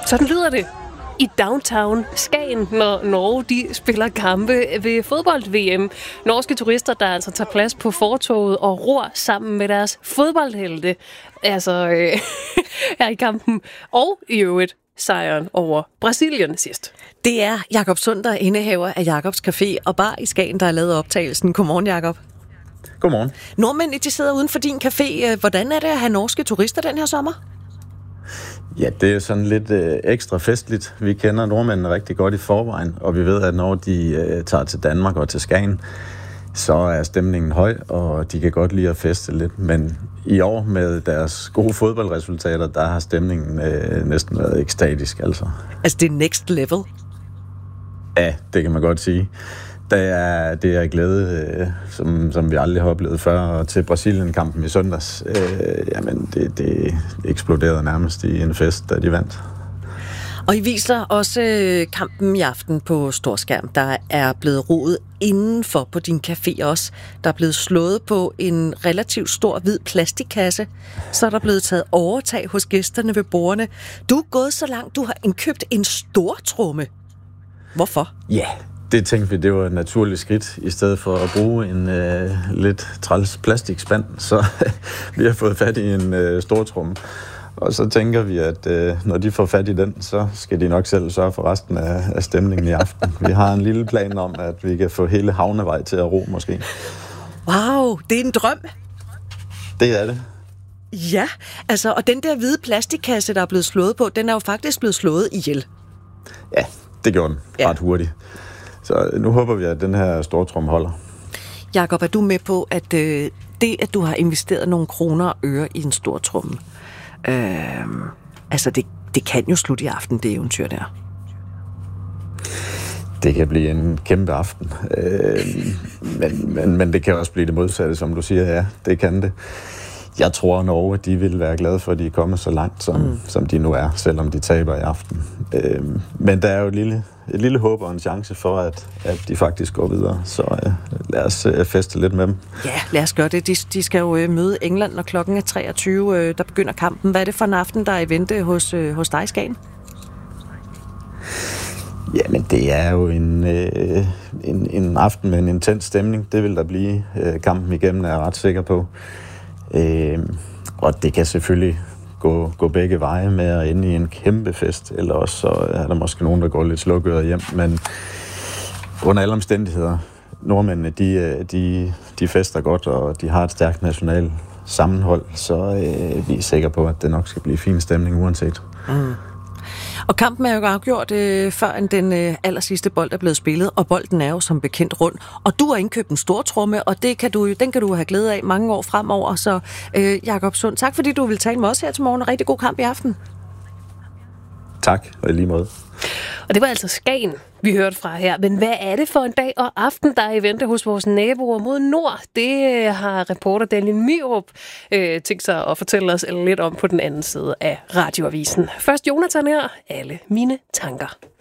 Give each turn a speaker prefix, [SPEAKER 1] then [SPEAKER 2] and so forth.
[SPEAKER 1] Sådan lyder det i downtown Skagen, når Norge de spiller kampe ved fodbold-VM. Norske turister, der altså tager plads på fortovet og ror sammen med deres fodboldhelte. Altså her i kampen. Og i øvrigt sejren over Brasilien sidst.
[SPEAKER 2] Det er Jakob Sund, der er indehaver af Jakobs Café og Bar i Skagen, der har lavet optagelsen. Godmorgen, Jakob.
[SPEAKER 3] Godmorgen.
[SPEAKER 2] Nordmændene, de sidder uden for din café. Hvordan er det at have norske turister den her sommer?
[SPEAKER 3] Ja, det er sådan lidt ekstra festligt. Vi kender nordmændene rigtig godt i forvejen, og vi ved, at når de tager til Danmark og til Skagen, så er stemningen høj, og de kan godt lide at feste lidt. Men i år med deres gode fodboldresultater, der har stemningen næsten været ekstatisk. Altså
[SPEAKER 2] det er next level?
[SPEAKER 3] Ja, det kan man godt sige. Det er glæde, som vi aldrig har oplevet før. Og til Brasilien-kampen i søndags, jamen det eksploderede nærmest i en fest, da de vandt.
[SPEAKER 2] Og I viser også kampen i aften på storskærm. Der er blevet rodet indenfor på din café også. Der er blevet slået på en relativt stor hvid plastikkasse. Så er der blevet taget overtag hos gæsterne ved bordene. Du er gået så langt, du har indkøbt en stortromme. Hvorfor?
[SPEAKER 3] Ja, det tænkte vi, det var et naturligt skridt, i stedet for at bruge en lidt træls plastikspand. Så vi har fået fat i en stortromme. Og så tænker vi, at når de får fat i den, så skal de nok selv sørge for resten af stemningen i aften. Vi har en lille plan om, at vi kan få hele Havnevej til at ro, måske.
[SPEAKER 2] Wow, det er en drøm.
[SPEAKER 3] Det er det.
[SPEAKER 2] Ja, og den der hvide plastikkasse, der er blevet slået på, den er jo faktisk blevet slået ihjel.
[SPEAKER 3] Ja, det gjorde den ret hurtigt. Så nu håber vi, at den her stortrum holder.
[SPEAKER 2] Jakob, er du med på, at det, at du har investeret nogle kroner og øre i en stortrumme, det kan jo slutte i aften, det eventyr der.
[SPEAKER 3] Det kan blive en kæmpe aften. Men det kan også blive det modsatte, som du siger. Ja, det kan det. Jeg tror, at Norge, de vil være glade for, at de er kommet så langt, som de nu er, selvom de taber i aften. Men der er jo et lille håb og en chance for, at de faktisk går videre. Så lad os feste lidt med dem.
[SPEAKER 2] Ja, lad os gøre det. De skal jo møde England, når klokken er 23. Der begynder kampen. Hvad er det for en aften, der er i vente hos dig i Skagen?
[SPEAKER 3] Jamen, det er jo en aften med en intens stemning. Det vil der blive kampen igennem, er jeg ret sikker på. Og det kan selvfølgelig gå begge veje med at ende i en kæmpe fest, eller også så er der måske nogen, der går lidt slukøret hjem, men under alle omstændigheder, nordmændene, de fester godt, og de har et stærkt nationalt sammenhold, så vi er sikre på, at det nok skal blive fin stemning uanset.
[SPEAKER 2] Og kampen er jo afgjort, før den allersidste bold er blevet spillet, og bolden er jo som bekendt rund. Og du har indkøbt en stortromme, og den kan du have glæde af mange år fremover. Så Jakob Sund, tak fordi du vil tale med os her til morgen, og rigtig god kamp i aften.
[SPEAKER 3] Tak, og i lige måde.
[SPEAKER 1] Og det var altså Skagen, vi hørte fra her. Men hvad er det for en dag og aften, der er i vente hos vores naboer mod nord? Det har reporter Daniel Myrup tænkt sig at fortælle os lidt om på den anden side af radioavisen. Først Jonathan her, alle mine tanker.